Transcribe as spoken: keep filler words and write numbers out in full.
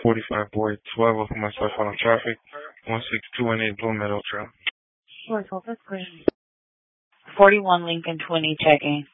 forty-five Boyd twelve off myself on traffic. one six two one eight Blue Meadow Trail. forty-one Lincoln twenty checking.